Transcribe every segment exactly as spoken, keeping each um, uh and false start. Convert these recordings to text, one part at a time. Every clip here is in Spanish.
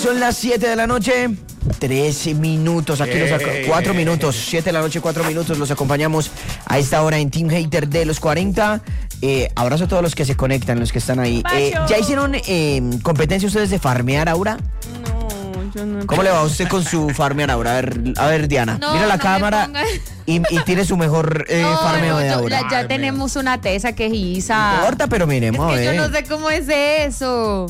Son las siete de la noche, trece minutos, aquí los ac- cuatro minutos, siete de la noche, cuatro minutos, los acompañamos a esta hora en Team Hater de los cuarenta. Eh, abrazo a todos los que se conectan, los que están ahí. Eh, ¿Ya hicieron eh, competencia ustedes de farmear Aura? No, yo no. ¿Cómo le va a usted con su farmear Aura? A ver, a ver Diana, No, mira la no cámara y, y tiene su mejor eh, No, farmeo no, de yo- Aura. ya, ya tenemos una tesa que es Isa. No importa, pero miremos Es a que ver. yo no sé cómo es eso.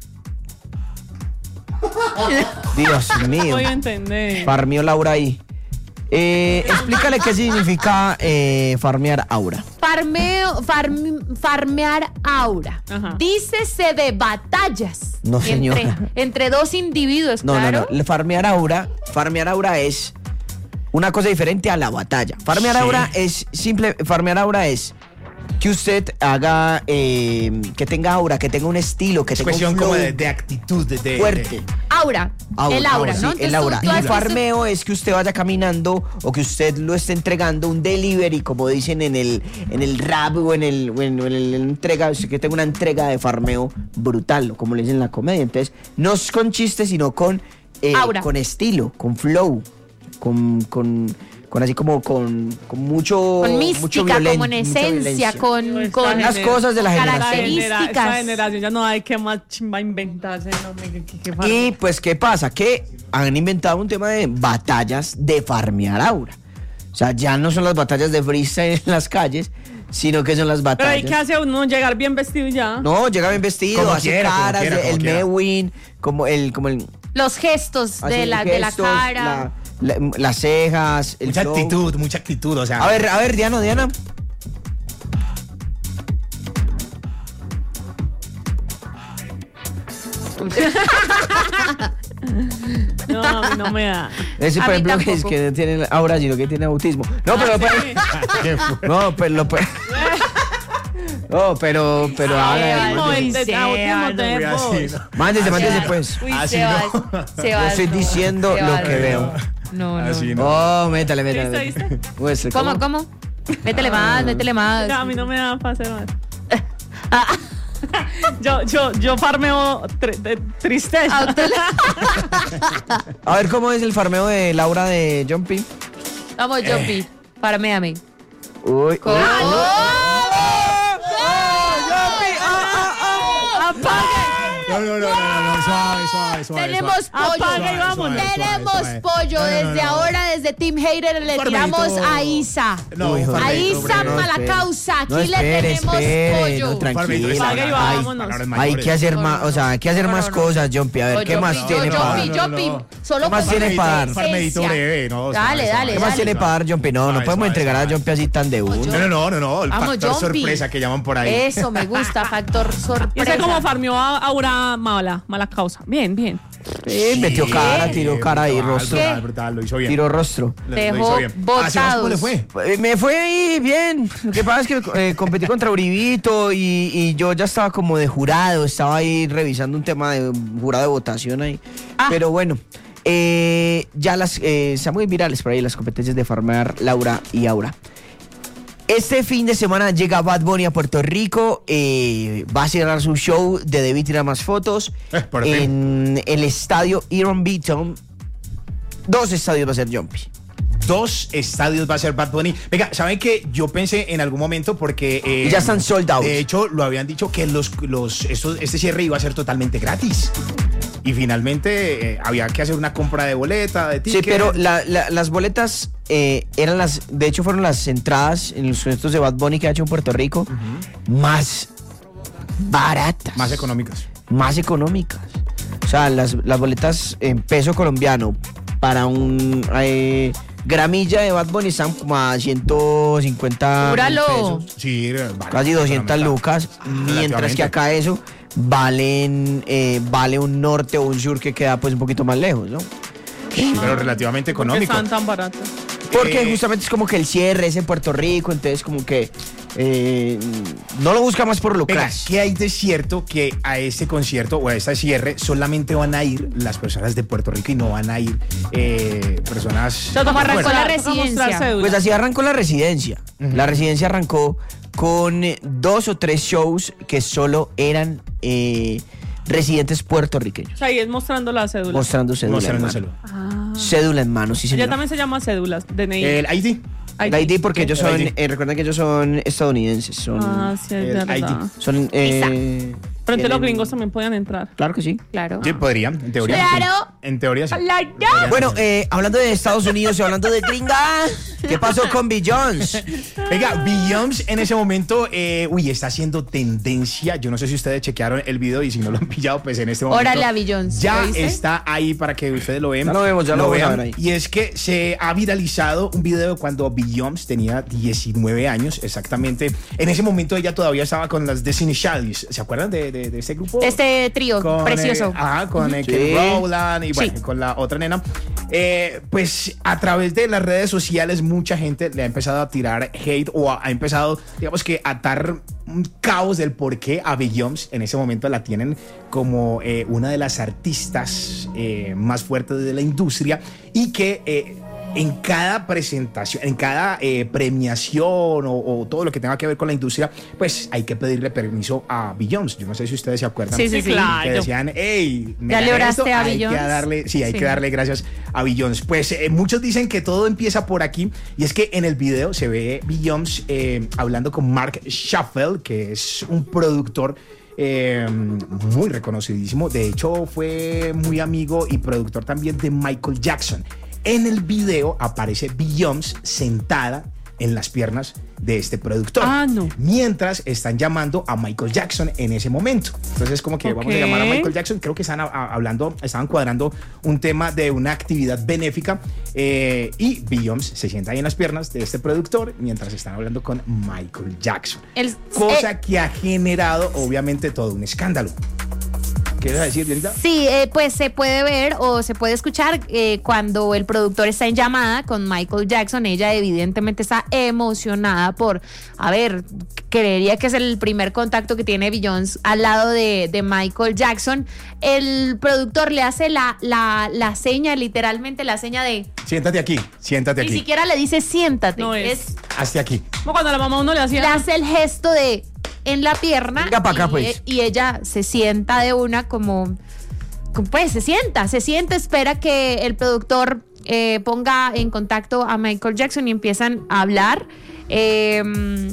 Dios mío. Voy a entender. Farmeó Laura ahí. Eh, explícale qué significa eh, farmear Aura. Farmeo, farm- farmear aura. Ajá. Dícese de batallas. No, señora. Entre, entre dos individuos, No, claro. no, no. Farmear Aura, farmear Aura es una cosa diferente a la batalla. Farmear Sí. Aura es simple. Farmear Aura es que usted haga, eh, que tenga aura, que tenga un estilo, que Es tenga un cuestión flow como de, de actitud, de, de- fuerte. de- Aura. Aura, el aura, sí, ¿no? el Entonces, aura. tú- tú Y haces- farmeo es que usted vaya caminando o que usted lo esté entregando un delivery, como dicen en el en el rap o en el o en, o en el entrega, usted que tenga una entrega de farmeo brutal, o como le dicen en la comedia. Entonces, no es con chistes, sino con eh, Aura. con estilo, con flow, con con con así como con, con mucho Con mucho mística, violen- como en mucha esencia, violencia. con, Esta con Las cosas de la Esta generación. genera- esta características. generación ya no hay que más chimba inventarse. No, me, que, que farme. Y pues, ¿qué pasa? Que han inventado un tema de batallas de farmear aura. O sea, ya no son las batallas de freestyle en las calles, sino que son las Pero hay batallas. que hacer uno llegar bien vestido y ya. No, llega bien vestido, Como hace quiera, como caras, quiera, de- como el quiera. Mewin, como el, como el los gestos hace de la, de la gestos, cara. la- la- las cejas, el mucha flow. actitud, mucha actitud, o sea. A ver, a ver, Diana, Diana. No, a mí no me da. Ese, A por mí ejemplo, que es tampoco. que no tiene aura, sino que tiene autismo. No, pero lo puede- ¿Qué fue? No, pero lo puede- No, pero, pero Ay, haga- ay, Autismo, el de- Sebas, autismo no. de Fui así, voz. ¿no? Mándese, mándese Sebas. pues. Uy, Así Sebas, no. Sebas, Yo estoy no. diciendo lo Sebas, que veo. No, no. Así no. Oh, métale, métale. ¿Viste, métale. Muestre, ¿Cómo, cómo? Métele más, métele más. No, a mí no me da para hacer más. yo, yo, yo farmeo tri- de- tristeza. Auto- A ver cómo es el farmeo de Laura de Jumpy. Vamos, Jumpy, farméame. Uy. ¿Cómo? uy. No, no, no, no, no, no, suave, suave, suave. Tenemos suave. pollo. Apaga y vámonos. Tenemos Suave, suave. pollo. No, no, no, Desde no. ahora, desde Team Hater, le Farmeito. tiramos a Isa. No, Uy, un joder. A farmeito, Isa hombre, no. Malacausa. Aquí No, espere, le tenemos espere, pollo. no, tranquila. Farmeito, es Apaga y palabras- vámonos. palabras Hay mayores. que hacer No, más, no, o sea, hay que hacer no, más no, no. cosas, Jumpy. A ver, Oh, ¿qué más Jumpy, tiene oh, para Jumpy, dar? No, no, Jumpy. no. Solo ¿Qué más con tiene para dar? Farmeito esencia. breve, no. Dale, suave, dale, suave. ¿Qué más dale. tiene para dar, Jumpy? No, no Suave, podemos suave, entregar a suave. Jumpy así tan de Oye, uno. No, no, no, no, no, el Vamos, factor Jumpy. sorpresa que llaman por ahí. Eso me gusta, factor Y sorpresa. ese como farmeó a Aura mala, mala causa. Bien, bien. Sí, metió cara, tiró cara y brutal, rostro. Brutal, brutal, lo hizo bien. Tiró rostro. Lo- lo Dejó hizo bien. Ah, Sebas, ¿cómo le botados. fue? Eh, Me fue ahí bien. Lo que pasa es que eh, competí contra Uribito y, y yo ya estaba como de jurado. Estaba ahí revisando un tema de jurado de votación ahí. Ah. Pero bueno, eh, ya las eh, están muy virales por ahí las competencias de farmear Laura y Aura. Este fin de semana llega Bad Bunny a Puerto Rico. eh, va a cerrar su show de Debí Tirar Más Fotos Eh, por fin. en el estadio Iron Beaton. Dos estadios va a ser Jumpy. Dos estadios va a ser Bad Bunny. Venga, ¿saben qué? Yo pensé en algún momento porque... eh, Y ya están sold out. De hecho, lo habían dicho que los, los, estos, este cierre iba a ser totalmente gratis. Y finalmente eh, había que hacer una compra de boleta, de Sí, ticket. pero la- la- las boletas eh, eran las, de hecho fueron las entradas en los conciertos de Bad Bunny que ha hecho en Puerto Rico más baratas, Más económicas. más económicas. O sea, las, las boletas en peso colombiano para un eh, gramilla de Bad Bunny están como a ciento cincuenta mil Júralo. pesos, Sí, vale, casi doscientas económica. lucas, mientras Relativamente. que acá eso valen eh, vale un norte o un sur que queda pues un poquito más lejos, ¿no? Sí, pero relativamente Porque económico. están tan baratos. Porque Eh, justamente es como que el cierre es en Puerto Rico, entonces como que eh, no lo busca más por Venga, lucrar. ¿qué hay de cierto que a este concierto o a este cierre solamente van a ir las personas de Puerto Rico y no van a ir eh, personas... Toca Como arrancó mostrar- la toca mostrar residencia. cédula. Pues así arrancó la residencia. Ujú. La residencia arrancó con eh, dos o tres shows que solo eran eh, residentes puertorriqueños. O sea, ahí es mostrando la cédula. Mostrando cédula Mostrando en mano. Ah. Cédula en mano, sí Allá señor. también se llama cédulas, D N I. El I D. El I D porque ellos El son, I D. eh, recuerden que ellos son estadounidenses, son, Ah, sí, es el verdad. I D. son eh, Pero entre los tienen- gringos también podían entrar. Claro que sí. Claro. Sí, podrían, en teoría. Claro. En teoría sí. Claro. Bueno, eh, hablando de Estados Unidos y hablando de gringa, ¿qué pasó con Beyoncé? Venga, Beyoncé en ese momento, eh, uy, está haciendo tendencia. Yo no sé si ustedes chequearon el video y si no lo han pillado, pues en este momento. Órale a Beyoncé, Ya ¿lo viste? está ahí para que ustedes lo vean. Ya lo vemos, ya lo vamos a vean. ver ahí. Y es que se ha viralizado un video cuando Beyoncé tenía diecinueve años, exactamente. En ese momento ella todavía estaba con las Destiny Childs. ¿Se acuerdan de, de, de ese grupo? Este trío Con, precioso. eh, ajá, con eh, Sí. Kelly Rowland y bueno, Sí. con la otra nena. Eh, pues a través de las redes sociales mucha gente le ha empezado a tirar hate o ha, ha empezado, digamos que, a atar un caos del por qué a Beyoncé en ese momento la tienen como eh, una de las artistas eh, más fuertes de la industria y que eh, en cada presentación, en cada eh, premiación o, o todo lo que tenga que ver con la industria, pues hay que pedirle permiso a Beyoncé. Yo no sé si ustedes se acuerdan. Sí, sí, sí. Claro. Que decían, hey, me ¿Ya le gané oraste esto, a hay Beyoncé? que darle, sí, hay Sí. que darle gracias a Beyoncé. Pues eh, muchos dicen que todo empieza por aquí y es que en el video se ve Beyoncé eh, hablando con Mark Schaffel, que es un productor eh, muy reconocidísimo. De hecho, fue muy amigo y productor también de Michael Jackson. En el video aparece Beyoncé sentada en las piernas de este productor. Ah, no. Mientras están llamando a Michael Jackson en ese momento. Entonces, como que Ok. vamos a llamar a Michael Jackson. Creo que están a- a- hablando, estaban cuadrando un tema de una actividad benéfica. eh, y Beyoncé se sienta ahí en las piernas de este productor mientras están hablando con Michael Jackson. El- Cosa eh, que ha generado, obviamente, todo un escándalo. ¿Qué vas a decir, Dianita? Sí, eh, pues se puede ver o se puede escuchar eh, cuando el productor está en llamada con Michael Jackson. Ella evidentemente está emocionada por, a ver, creería que es el primer contacto que tiene Beyoncé al lado de, de Michael Jackson. El productor le hace la, la, la seña, literalmente la seña de... Siéntate aquí, siéntate Ni aquí. siquiera le dice siéntate. No es, es. Hazte aquí. Como cuando la mamá a uno le le hacía. hace el gesto de en la pierna. Venga pa' acá, y, pues. y ella se sienta de una como, como, pues se sienta, se sienta, espera que el productor eh, ponga en contacto a Michael Jackson y empiezan a hablar. Eh,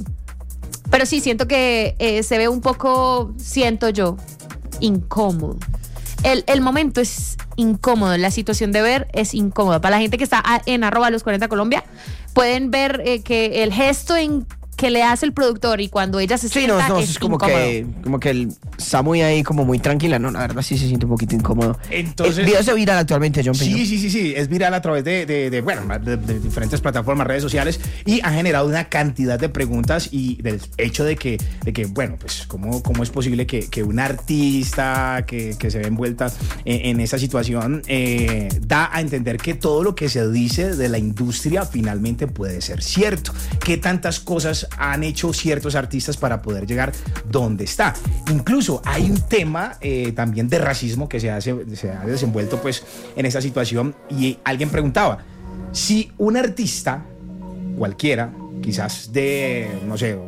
pero sí, siento que eh, se ve un poco, siento yo, incómodo. El, el momento es incómodo, la situación de ver es incómoda. Para la gente que está a- en arroba los cuarenta Colombia, pueden ver eh, que el gesto en que le hace el productor y cuando ella se Sí, sienta no, no, es, es como incómodo. que, como que el, está muy ahí, como muy tranquila. No, la verdad sí se siente un poquito incómodo. Entonces- El video se viral actualmente, John Peña. Sí, sí, sí, sí, es viral a través de, de, de, bueno, de, de diferentes plataformas, redes sociales y ha generado una cantidad de preguntas y del hecho de que, de que bueno, pues cómo, cómo es posible que, que una artista que, que se ve envuelta en, en esa situación eh, da a entender que todo lo que se dice de la industria finalmente puede ser cierto, que tantas cosas han hecho ciertos artistas para poder llegar donde está. Incluso hay un tema eh, también de racismo que se, hace, se ha desenvuelto pues en esta situación y alguien preguntaba si un artista cualquiera, quizás de, no sé,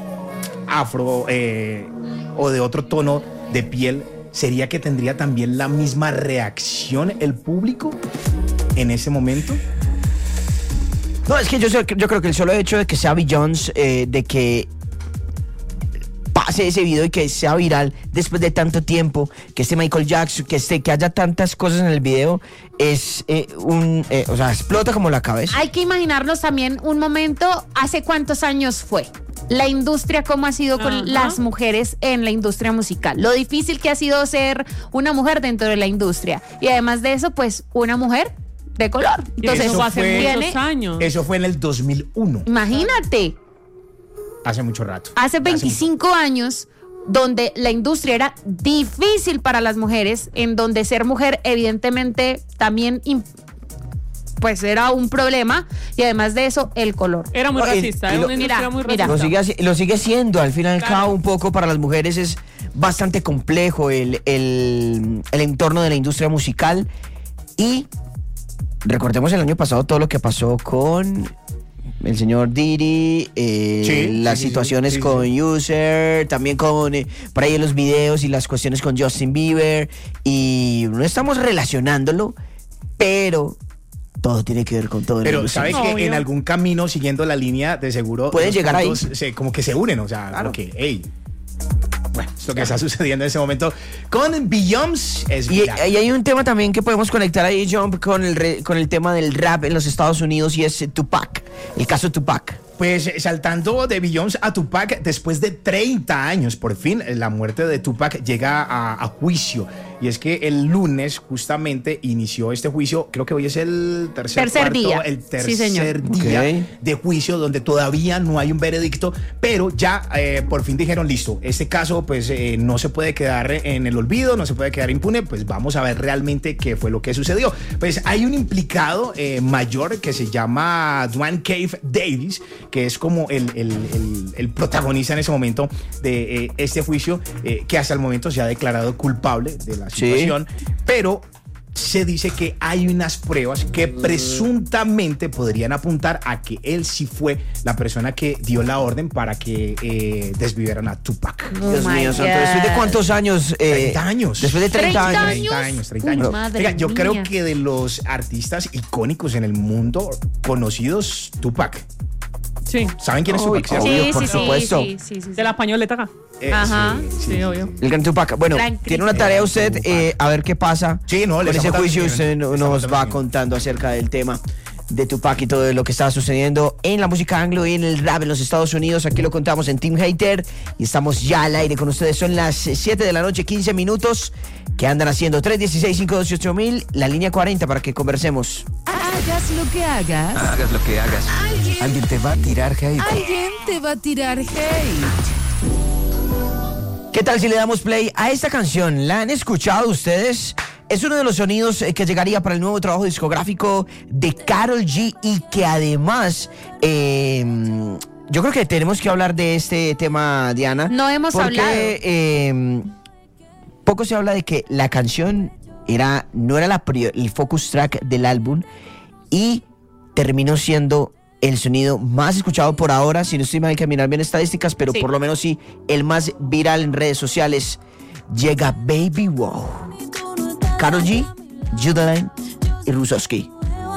afro eh, o de otro tono de piel, ¿sería que tendría también la misma reacción el público en ese momento? No, es que yo, sé- yo creo que el solo hecho de que sea Beyoncé, eh, de que pase ese video y que sea viral después de tanto tiempo, que este Michael Jackson, que este, que haya tantas cosas en el video, es eh, un, eh, o sea, explota como la cabeza. Hay que imaginarnos también un momento, ¿hace cuántos años fue? La industria, cómo ha sido con Ajá. las mujeres en la industria musical. Lo difícil que ha sido ser una mujer dentro de la industria. Y además de eso, pues, una mujer de color. Entonces, eso fue hace fue- muchos años. Eso fue en el dos mil uno, imagínate, hace mucho rato. hace veinticinco años, donde la industria era difícil para las mujeres, en donde ser mujer evidentemente también im- pues era un problema, y además de eso, el color. Era muy No, y- racista, y era lo- una industria mira, muy mira. racista. Lo sigue, haci- lo sigue siendo, al fin y al Claro. cabo, un poco para las mujeres es bastante complejo el, el, el entorno de la industria musical. Y recordemos el año pasado todo lo que pasó con el señor Diddy, eh, Sí, las sí, sí, situaciones sí, sí, con sí. User, también con eh, por ahí los videos y las cuestiones con Justin Bieber, y no estamos relacionándolo, pero todo tiene que ver con todo. en la Pero industria. sabes que Obvio. en algún camino siguiendo la línea de seguro Pueden los llegar ahí. puntos se- como que se unen, o sea, Claro. como que, hey, bueno, es lo que está sucediendo en ese momento con Beyoncé es Y, viral. y hay un tema también que podemos conectar ahí, John, con el, re- con el tema del rap en los Estados Unidos, y es eh, Tupac, el caso Tupac. Pues eh, saltando de Beyoncé a Tupac, después de treinta años, por fin, eh, la muerte de Tupac llega a, a juicio. Y es que el lunes justamente inició este juicio, creo que hoy es el tercer, Tercer cuarto, día. el Sí, tercer señor. día Ok. de juicio donde todavía no hay un veredicto, pero ya eh, por fin dijeron, listo, este caso pues eh, no se puede quedar en el olvido, no se puede quedar impune, pues vamos a ver realmente qué fue lo que sucedió. Pues hay un implicado eh, mayor que se llama Dwayne Cave Davis, que es como el, el, el, el protagonista en ese momento de eh, este juicio, eh, que hasta el momento se ha declarado culpable de la Sí. situación, pero se dice que hay unas pruebas que presuntamente podrían apuntar a que él sí fue la persona que dio la orden para que eh, desvivieran a Tupac. Oh Dios my mío, santo, God. ¿después de cuántos años? eh, treinta años. Después de treinta, treinta años. años. treinta años, treinta Uy, años. madre Oiga, yo mía. creo que de los artistas icónicos en el mundo conocidos, Tupac. Sí. ¿Saben quién es Uy, Tupac? ¿Cierto? obvio, Sí, por sí, sí, supuesto. sí, sí, sí, sí. De la pañoleta acá. Eh, Ajá. Sí, obvio. El gran Tupac. Bueno, Gran tiene una crítico. tarea usted, Tupac. eh, a ver qué pasa. Sí, no, le con ese estamos juicio dando usted seguimiento, no- le estamos nos dando va seguimiento. contando acerca del tema de Tupac y todo lo que está sucediendo en la música anglo y en el rap en los Estados Unidos. Aquí lo contamos en Team Hater y estamos ya al aire con ustedes. Son las siete de la noche, quince minutos. ¿Qué andan haciendo? tres uno seis, cinco dos ocho mil, la línea cuarenta para que conversemos. Hagas lo que hagas, Hagas lo que hagas. Alguien- Alguien te va a tirar hate. alguien te va a tirar hate. ¿Qué tal si le damos play a esta canción? ¿La han escuchado ustedes? Es uno de los sonidos eh, que llegaría para el nuevo trabajo discográfico de Karol G y que además, eh, yo creo que tenemos que hablar de este tema, Diana. No hemos porque, hablado. eh, poco se habla de que la canción era, no era la prior- el focus track del álbum y terminó siendo el sonido más escuchado por ahora, si no estoy mal, hay que mirar bien estadísticas, pero Sí. por lo menos sí, el más viral en redes sociales. Llega Baby Wow. Karol G, Judaline y Rusowski.